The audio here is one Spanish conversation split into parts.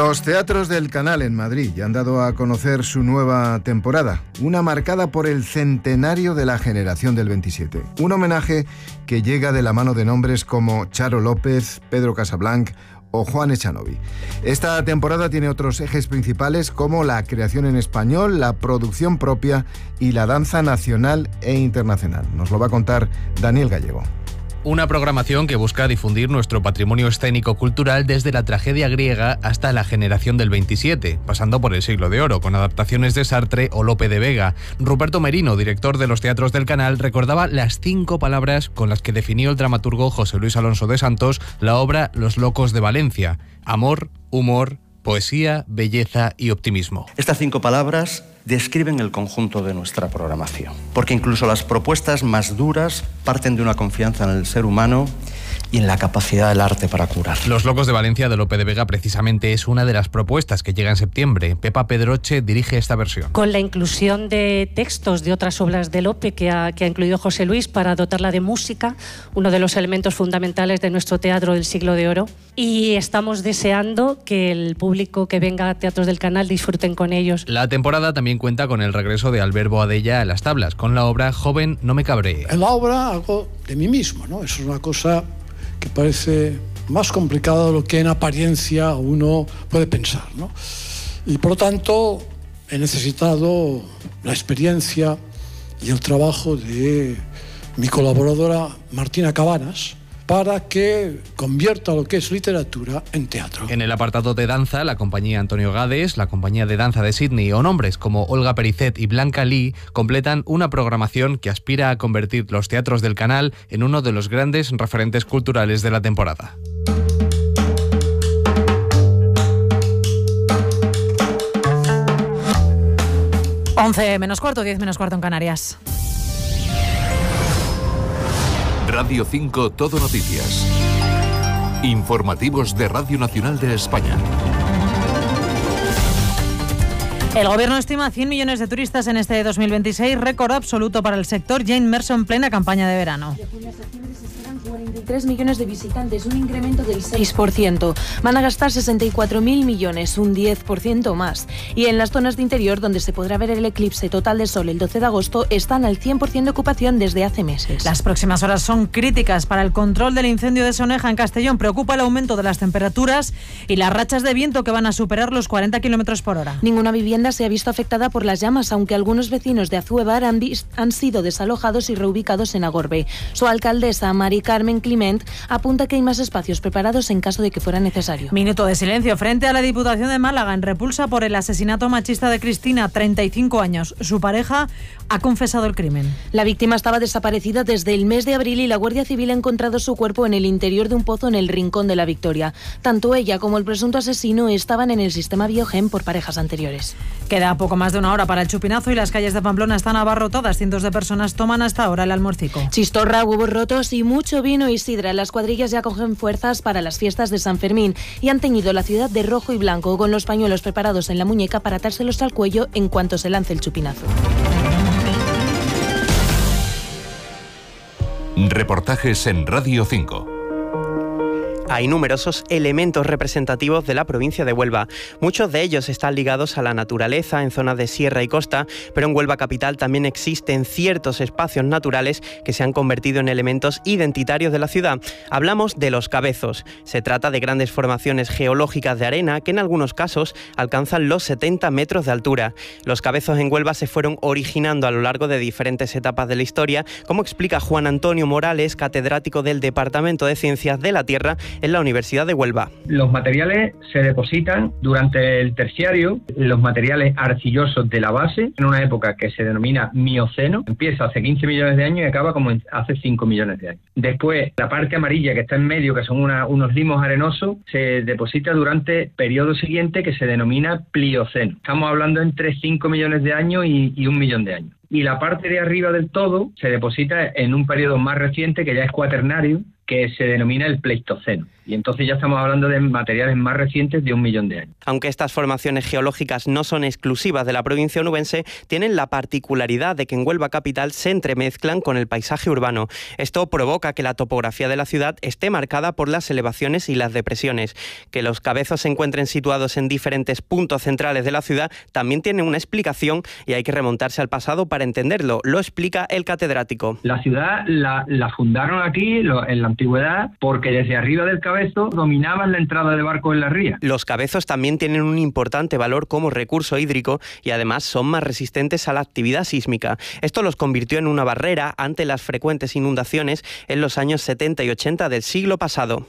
Los teatros del Canal en Madrid ya han dado a conocer su nueva temporada, una marcada por el centenario de la generación del 27. Un homenaje que llega de la mano de nombres como Charo López, Pedro Casablanc o Juan Echanovi. Esta temporada tiene otros ejes principales como la creación en español, la producción propia y la danza nacional e internacional. Nos lo va a contar Daniel Gallego. Una programación que busca difundir nuestro patrimonio escénico-cultural desde la tragedia griega hasta la generación del 27, pasando por el Siglo de Oro, con adaptaciones de Sartre o Lope de Vega. Ruperto Merino, director de los Teatros del Canal, recordaba las 5 palabras con las que definió el dramaturgo José Luis Alonso de Santos la obra Los Locos de Valencia: amor, humor, poesía, belleza y optimismo. Estas 5 palabras describen el conjunto de nuestra programación, porque incluso las propuestas más duras parten de una confianza en el ser humano y en la capacidad del arte para curar. Los Locos de Valencia de Lope de Vega precisamente es una de las propuestas que llega en septiembre. Pepa Pedroche dirige esta versión. Con la inclusión de textos de otras obras de Lope que ha incluido José Luis para dotarla de música, uno de los elementos fundamentales de nuestro teatro del Siglo de Oro. Y estamos deseando que el público que venga a Teatros del Canal disfruten con ellos. La temporada también cuenta con el regreso de Albert Boadella a las tablas, con la obra Joven, no me cabree. En la obra algo de mí mismo, ¿no? Es una cosa que parece más complicada de lo que en apariencia uno puede pensar, ¿no? Y por lo tanto he necesitado la experiencia y el trabajo de mi colaboradora Martina Cabanas para que convierta lo que es literatura en teatro. En el apartado de danza, la compañía Antonio Gades, la compañía de danza de Sydney o nombres como Olga Pericet y Blanca Lee completan una programación que aspira a convertir los Teatros del Canal en uno de los grandes referentes culturales de la temporada. Once menos cuarto, 10 menos cuarto en Canarias. Radio 5 Todo Noticias. Informativos de Radio Nacional de España. El gobierno estima 100 millones de turistas en este 2026, récord absoluto para el sector, ya inmerso en plena campaña de verano. De junio a septiembre se esperan 43 millones de visitantes, un incremento del 6%. Van a gastar 64.000 millones, un 10% más. Y en las zonas de interior, donde se podrá ver el eclipse total de sol el 12 de agosto, están al 100% de ocupación desde hace meses. Las próximas horas son críticas para el control del incendio de Soneja en Castellón. Preocupa el aumento de las temperaturas y las rachas de viento que van a superar los 40 kilómetros por hora. Ninguna vivienda se ha visto afectada por las llamas, aunque algunos vecinos de Azuebar han sido desalojados y reubicados en Agorbe. Su alcaldesa, Mari Carmen Climent, apunta que hay más espacios preparados en caso de que fuera necesario. Minuto de silencio frente a la Diputación de Málaga en repulsa por el asesinato machista de Cristina, 35 años. Su pareja ha confesado el crimen. La víctima estaba desaparecida desde el mes de abril y la Guardia Civil ha encontrado su cuerpo en el interior de un pozo en el Rincón de la Victoria. Tanto ella como el presunto asesino estaban en el sistema Biogen por parejas anteriores. Queda poco más de una hora para el chupinazo y las calles de Pamplona están abarrotadas. Cientos de personas toman hasta ahora el almuercico. Chistorra, huevos rotos y mucho vino y sidra. Las cuadrillas ya cogen fuerzas para las fiestas de San Fermín y han teñido la ciudad de rojo y blanco, con los pañuelos preparados en la muñeca para atárselos al cuello en cuanto se lance el chupinazo. Reportajes en Radio 5. Hay numerosos elementos representativos de la provincia de Huelva. Muchos de ellos están ligados a la naturaleza en zonas de sierra y costa, pero en Huelva capital también existen ciertos espacios naturales que se han convertido en elementos identitarios de la ciudad. Hablamos de los cabezos. Se trata de grandes formaciones geológicas de arena que en algunos casos alcanzan los 70 metros de altura. Los cabezos en Huelva se fueron originando a lo largo de diferentes etapas de la historia, como explica Juan Antonio Morales, catedrático del Departamento de Ciencias de la Tierra en la Universidad de Huelva. Los materiales se depositan durante el terciario, los materiales arcillosos de la base, en una época que se denomina Mioceno. Empieza hace 15 millones de años y acaba como hace 5 millones de años. Después, la parte amarilla que está en medio, que son unos limos arenosos, se deposita durante el periodo siguiente que se denomina Plioceno. Estamos hablando entre 5 millones de años y 1 millón de años. Y la parte de arriba del todo se deposita en un periodo más reciente, que ya es cuaternario, que se denomina el Pleistoceno. Y entonces ya estamos hablando de materiales más recientes de 1 millón de años. Aunque estas formaciones geológicas no son exclusivas de la provincia onubense, tienen la particularidad de que en Huelva capital se entremezclan con el paisaje urbano. Esto provoca que la topografía de la ciudad esté marcada por las elevaciones y las depresiones. Que los cabezos se encuentren situados en diferentes puntos centrales de la ciudad también tiene una explicación y hay que remontarse al pasado para entenderlo. Lo explica el catedrático. La ciudad la fundaron aquí en la antigüedad porque desde arriba del cabezo dominaban la entrada de barcos en la ría. Los cabezos también tienen un importante valor como recurso hídrico y además son más resistentes a la actividad sísmica. Esto los convirtió en una barrera ante las frecuentes inundaciones en los años 70 y 80 del siglo pasado.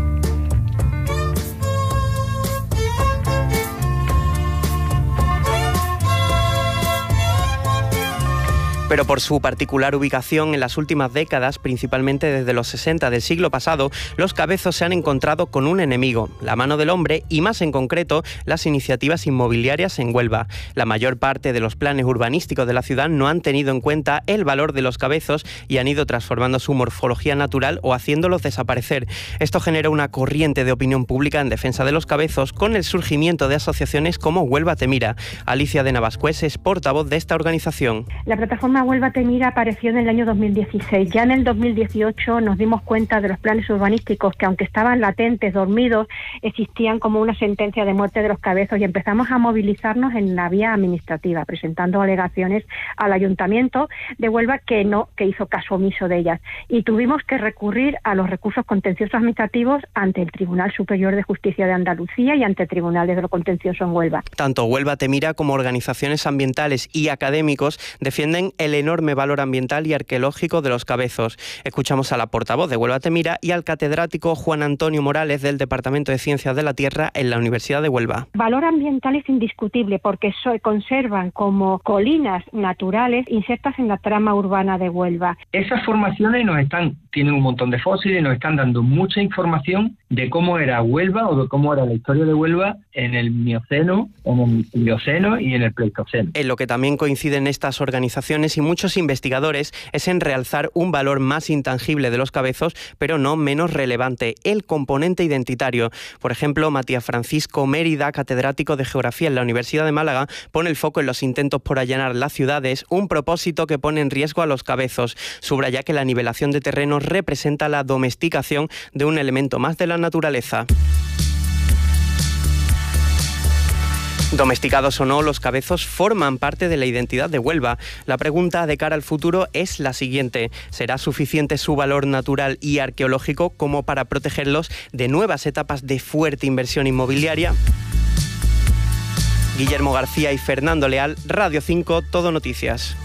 Pero por su particular ubicación en las últimas décadas, principalmente desde los 60 del siglo pasado, los cabezos se han encontrado con un enemigo, la mano del hombre y más en concreto las iniciativas inmobiliarias en Huelva. La mayor parte de los planes urbanísticos de la ciudad no han tenido en cuenta el valor de los cabezos y han ido transformando su morfología natural o haciéndolos desaparecer. Esto genera una corriente de opinión pública en defensa de los cabezos con el surgimiento de asociaciones como Huelva Te Mira. Alicia de Navascués es portavoz de esta organización. La plataforma Huelva Te Mira apareció en el año 2016. Ya en el 2018 nos dimos cuenta de los planes urbanísticos que, aunque estaban latentes, dormidos, existían como una sentencia de muerte de los cabezos y empezamos a movilizarnos en la vía administrativa, presentando alegaciones al Ayuntamiento de Huelva que hizo caso omiso de ellas. Y tuvimos que recurrir a los recursos contenciosos administrativos ante el Tribunal Superior de Justicia de Andalucía y ante el Tribunal de lo Contencioso en Huelva. Tanto Huelva Te Mira como organizaciones ambientales y académicos defienden el enorme valor ambiental y arqueológico de los cabezos. Escuchamos a la portavoz de Huelva Te Mira y al catedrático Juan Antonio Morales del Departamento de Ciencias de la Tierra en la Universidad de Huelva. Valor ambiental es indiscutible porque se conservan como colinas naturales insertas en la trama urbana de Huelva. Esas formaciones tienen un montón de fósiles y nos están dando mucha información de cómo era Huelva o de cómo era la historia de Huelva en el Mioceno, en el Plioceno y en el Pleistoceno. En lo que también coinciden estas organizaciones y muchos investigadores es en realzar un valor más intangible de los cabezos, pero no menos relevante, el componente identitario. Por ejemplo, Matías Francisco Mérida, catedrático de Geografía en la Universidad de Málaga, pone el foco en los intentos por allanar las ciudades, un propósito que pone en riesgo a los cabezos. Subraya que la nivelación de terrenos representa la domesticación de un elemento más de la naturaleza. Domesticados o no, los cabezos forman parte de la identidad de Huelva. La pregunta de cara al futuro es la siguiente: ¿será suficiente su valor natural y arqueológico como para protegerlos de nuevas etapas de fuerte inversión inmobiliaria? Guillermo García y Fernando Leal, Radio 5, Todo Noticias.